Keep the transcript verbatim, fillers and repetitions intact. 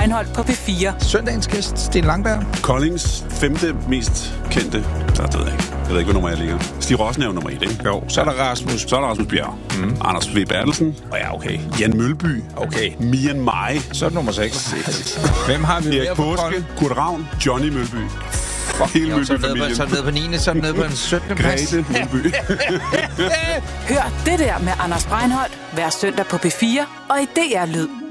Breinholt på P fire. Søndagens gæst, Sten Langberg. Koldings femte mest kendte. Så det ved jeg ikke. Jeg ved ikke, hvad nummer jeg ligger. Stig Rossen er jo nummer et, ikke? Jo, så er der Rasmus. Så er der Rasmus Bjerg. Mm. Anders V. Bertelsen. Og ja, okay. Jan Mølby. Okay. Mian Mai. Så er det nummer seks. Hvem har vi Erik Påske. Kurt Ravn. Johnny Mølby. Hele Mølby-familien. Så er nede på niende, så er nede på en syttende plads. Grete Mølby. Hør det der med Anders Breinholt hver søndag på P fire og i D R Lyd.